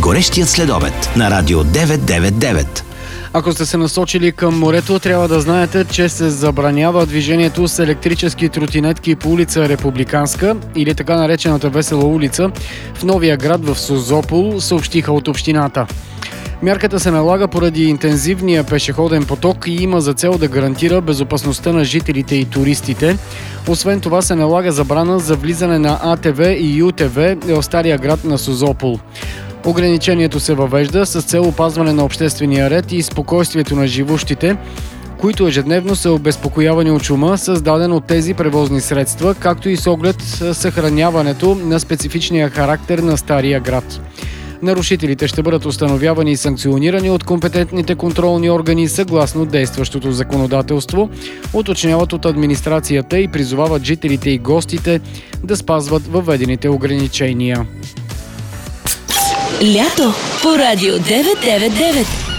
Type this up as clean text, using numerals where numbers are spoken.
Горещият следобед на Радио 999. Ако сте се насочили към морето, трябва да знаете, че се забранява движението с електрически тротинетки по улица Републиканска или така наречената Весела улица в Новия град в Созопол, съобщиха от общината. Мярката се налага поради интензивния пешеходен поток и има за цел да гарантира безопасността на жителите и туристите. Освен това се налага забрана за влизане на АТВ и ЮТВ в Стария град на Созопол. Ограничението се въвежда с цел опазване на обществения ред и спокойствието на живущите, които ежедневно са обезпокоявани от шума, създаден от тези превозни средства, както и с оглед съхраняването на специфичния характер на Стария град. Нарушителите ще бъдат установявани и санкционирани от компетентните контролни органи съгласно действащото законодателство, уточняват от администрацията и призовават жителите и гостите да спазват въведените ограничения. Лято по Радио 999.